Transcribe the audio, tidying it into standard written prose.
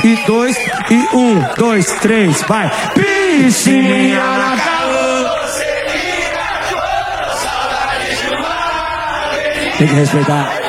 e 2, e 1, 2, 3, vai. Piscininha na calor. Tem que respeitar.